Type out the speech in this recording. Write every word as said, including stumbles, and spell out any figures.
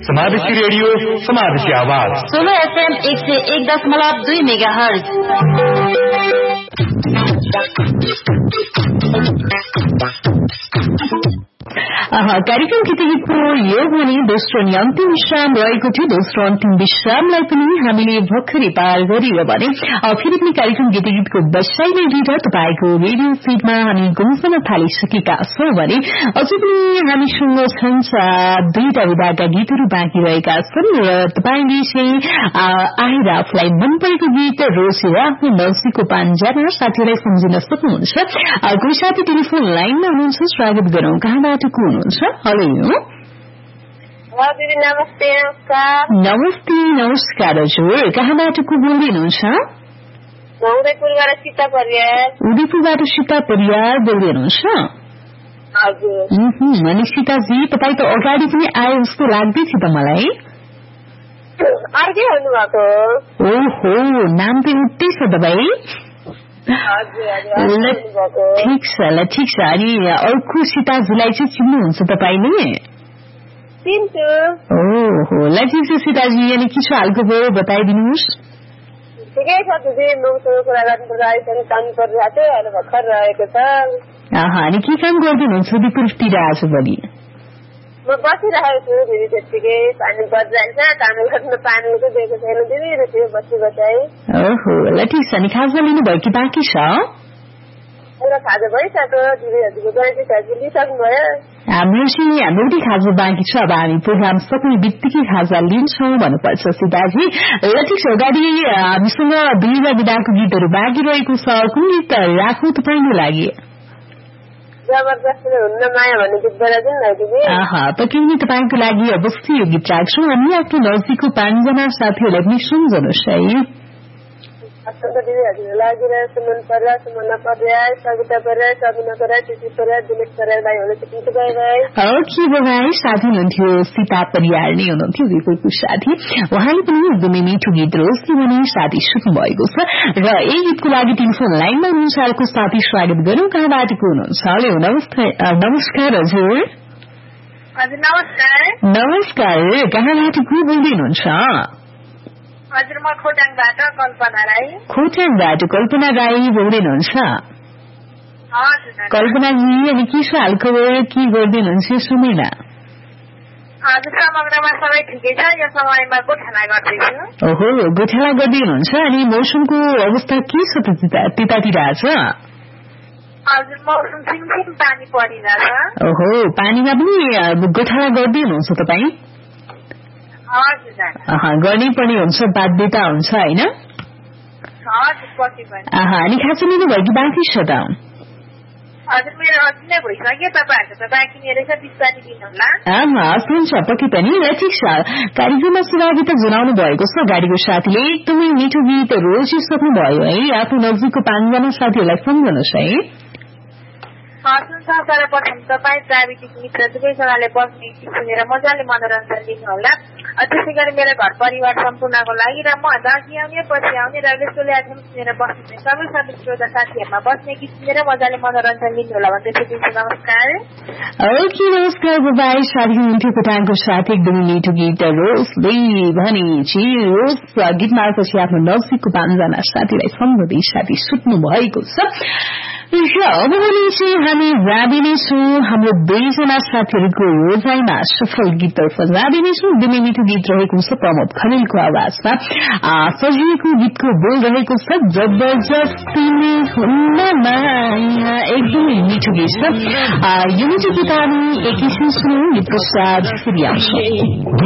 समावेशी रेडियो, समावेशी आवाज। सोलो एफएम एक सय एक दशमलव दुई मेगा हर्ज। कार्यक्रम गीतगीतको यो भने दोस्रो अनि अन्तिम विश्राम रहेको थियो। दोस्रो अन्तिम विश्रामलाई पनि हामीले भर्खरै पार गरियो भने फेरि पनि कार्यक्रम गीतगीतको बसाइले लिएर तपाईँको रेडियो फिडमा हामी गुम्सन थालिसकेका छौं भने अझै पनि हामीसँग छन् दुईटा विधाका गीतहरू बाँकी रहेका छन् र तपाईँले चाहिँ आएर आफूलाई मन परेको गीत रोजेर आफ्नो नजिकको पाँचजना साथीहरूलाई सम्झिन सक्नुहुन्छ। कोही साथी टेलिफोन लाइनमा हुनुहुन्छ, स्वागत गरौं। कहाँबाट को हुनुहुन्छ? हेलो नमस्ते। नमस्ते नमस्कार हजुर, कहाँबाट को बोल्दै हुनुहुन्छ? उदयपुरबाट सीता परियार। उदयपुरबाट सीता परियार बोल्दै हुनुहुन्छ? हजुर। अनि सीताजी तपाईँ त अगाडि पनि आए जस्तो लाग्दै थियो त मलाई। अर्कै हुनुभएको? ओहो, नाम त उठ्दै छ तपाईँ। ठिक छ ल, ठिक छ। अनि अर्को सीताजीलाई चाहिँ चिन्नुहुन्छ तपाईँले? चिन्छु। ओहो ल, ठिक छ सीताजी। अनि के छ हालको भयो बताइदिनुहोस्। ठिकै छ दिदी, मसँग कुरा गर्नुपर्दा आइसक्नु काम परिरहेको थियो, अहिले भर्खर रहेको छ। अनि के काम गरिदिनुहुन्छ उदयपुरतिर आजभोलि? म बसिरहेको छु दिदी, त्यतिकै पानी परिरहन्छ, काम गर्नु पानी चाहिँ दिएको छैन दिदी, त्यो बसी बसाइ। ओहो ल, ठिक छ। अनि खाजा लिनुभयो कि बाँकी छ? मेरो खाजा भइसक्यो दिदी, हजुरको बाँकी खाजा लिइसक्नुभयो? हाम्रो चाहिँ हाम्रो पनि खाजा बाँकी छ। अब हामी प्रोग्राम सक्ने बित्तिकै खाजा लिन्छौँ भन्नुपर्छ सीताजी। ल ठिक छ, अगाडि हामीसँग दुईवटा विधाको गीतहरू बाँकी रहेको छ। कुन गीत राखौँ तपाईँको लागि? जबरजस्ती हुन्न माया भन्ने गीत बजाइदिनु न दिदी। पक्कै पनि तपाईँको लागि अवश्य यो गीत राख्छौँ। हामी आफ्नो नजिकको पाँचजना साथीहरूलाई पनि सम्झनुहोस् है। दिदी हजुर लागिरहेको सुमन पर्या, सुमना पर्या, सविता पर्या, सबिना पर्या, चिठी पर्या, दिनेश पर्या भाइ हुनुहुन्छ। चिन्छु भाइ भाइ ओके भाइ, साथी हुनुहुन्थ्यो सीता परियार नै हुनुहुन्थ्यो उदयपुरको साथी। उहाँले पनि एकदमै मिठो गीत रोज्ने भने साथी सुत्नु भएको छ र यही गीतको लागि टेलिफोन लाइनमा हुनुहुन्छ अर्को साथी। स्वागत गरौँ। कहाँबाट को हुनुहुन्छ? हेलो नमस्कार हजुर। हजुर नमस्कार। नमस्कार, कहाँबाट को बोल्दै हुनुहुन्छ? हजुर म खोटाङबाट कल्पना राई। खोटाङबाट कल्पना राई बोल्दै हुनुहुन्छ? कल्पनाजी, अनि के छ हालको के गर्दै हुनुहुन्छ यो समयमा? हजुर समग्रमा सबै ठिकै छ, यो समयमा गोठाला गर्दैछु। ओहो, गोठाला गर्दै हुनुहुन्छ। अनि मौसमको अवस्था के छ त्यतातिर आज? हजुर मौसम सिमसिम पानी परिरहेछ। ओहो, पानीमा पनि गोठाला गर्दै हुनुहुन्छ तपाईँ? गर्नै पनि हुन्छ, बाध्यता हुन्छ होइन? अनि खाजा लिनुभयो कि बाँकी छ त? हजुर मेरो अघि नै भइसक्यो, तपाईँहरूको त बाँकी नै रहेछ, बिस्तारै दिनुहोला। हस् हुन्छ, पक्कै पनि। र ठिक छ, कार्यक्रममा सहभागिता जनाउनु भएको छ गाडीको साथीले। एकदमै मिठो गीत रोजिसक्नु भयो है। आफ्नो नजिकको पाँचजना साथीहरूलाई सम्झनुहोस् है। सर्वप्रथम तपाईँ प्राविधिक मित्र दुवैजनाले बस्ने गीत सुनेर मजाले मनोरञ्जन लिनुहोला। त्यसै गरी मेरो घर परिवार सम्पूर्णको लागि र म दाँजी आउने पछि आउने र रेडियोले आजम सुनेर बस्ने सबै सबै श्रोता साथीहरूमा बस्ने गीत सुनेर मजाले मनोरञ्जन लिनुहोला भन्दै दिन्छु। नमस्कार। ओके नमस्कार बाबाई। साथी हुनुहुन्थ्यो कोटाङको साथी, एकदमै मिठो गीत रोजले भने रोज गीत मार्फत आफ्नो नजिकको पाँचजना साथीलाई सम्झँदै साथी सुत्नु भएको छ। अब भने चाहिँ हामी जाँदै नै छौँ हाम्रो दुईजना साथीहरूको रोजाइमा सफल गीततर्फ जाँदै नै छौँ। एकदमै मिठो गीत रहेको छ प्रमोद खरेलको आवाजमा सजिएको गीतको बोल रहेको छ जबरजस्ती हुन्न माया। एकदमै मिठो गीत छ। यो मिठो गीत हामी एकैछिन सुनौँ, गीतको साथ फेरि आउँछौँ।